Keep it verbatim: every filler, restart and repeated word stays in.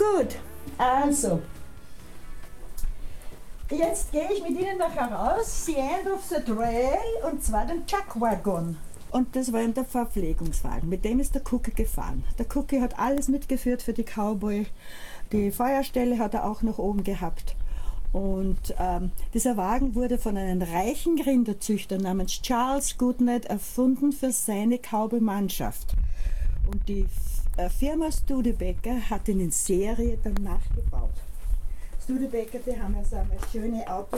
Gut, also, jetzt gehe ich mit Ihnen noch heraus, the end of the trail, und zwar den Chuck Wagon. Und das war eben der Verpflegungswagen, mit dem ist der Cookie gefahren. Der Cookie hat alles mitgeführt für die Cowboy. Die Feuerstelle hat er auch noch oben gehabt. Und ähm, dieser Wagen wurde von einem reichen Rinderzüchter namens Charles Goodnight erfunden für seine Cowboy-Mannschaft. Und die äh, Firma Studebaker hat ihn in Serie dann nachgebaut. Studebaker, die haben also eine schöne Autos